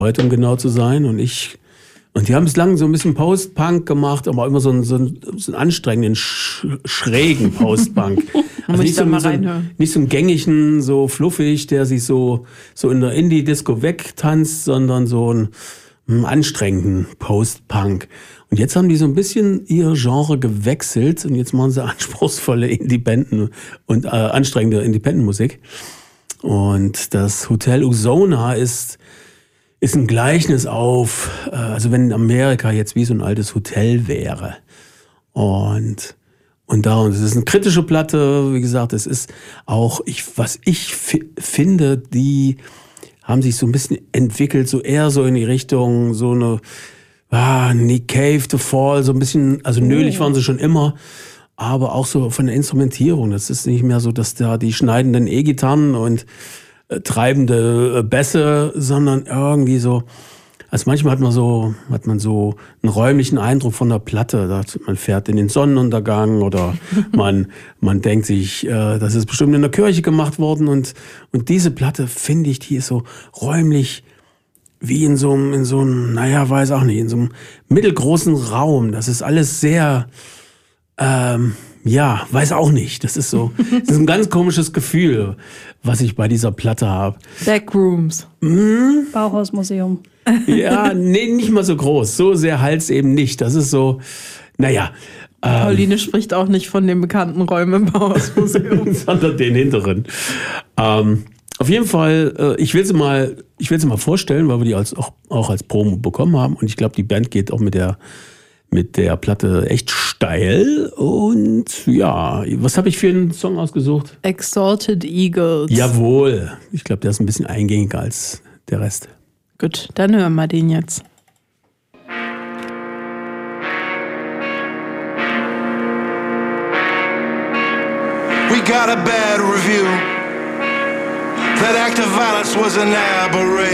heute, um genau zu sein. Und die haben bislang so ein bisschen Post-Punk gemacht, aber immer so einen anstrengenden, schrägen Post-Punk. Also nicht so einen gängigen, so fluffig, der sich so in der Indie-Disco wegtanzt, sondern so einen anstrengenden Post-Punk. Und jetzt haben die so ein bisschen ihr Genre gewechselt und jetzt machen sie anspruchsvolle Independent und anstrengende Independent-Musik. Und das Hotel Usona ist ein Gleichnis auf, also wenn Amerika jetzt wie so ein altes Hotel wäre. Und darum, es ist eine kritische Platte, wie gesagt, es ist auch, was ich finde, die haben sich so ein bisschen entwickelt, so eher so in die Richtung, so eine, Nick Cave, The Fall, so ein bisschen, also nölig waren sie schon immer, aber auch so von der Instrumentierung. Das ist nicht mehr so, dass da die schneidenden E-Gitarren und treibende Bässe, sondern irgendwie so, also manchmal hat man so einen räumlichen Eindruck von der Platte. Man fährt in den Sonnenuntergang oder man denkt sich, das ist bestimmt in der Kirche gemacht worden und diese Platte, finde ich, die ist so räumlich wie in so einem, naja, weiß auch nicht, in so einem mittelgroßen Raum. Das ist alles sehr, weiß auch nicht. Das ist ein ganz komisches Gefühl, was ich bei dieser Platte habe. Backrooms. Bauhausmuseum. Ja, nee, nicht mal so groß. So sehr Hals eben nicht. Das ist so, naja. Pauline spricht auch nicht von den bekannten Räumen im Bauhausmuseum. Sondern den hinteren. Auf jeden Fall, ich will sie mal vorstellen, weil wir die auch als Promo bekommen haben. Und ich glaube, die Band geht auch mit der Platte echt steil. Und ja, was habe ich für einen Song ausgesucht? Exalted Eagles. Jawohl. Ich glaube, der ist ein bisschen eingängiger als der Rest. Gut, dann hören wir den jetzt. We got a bad review. That act of violence was an aberration.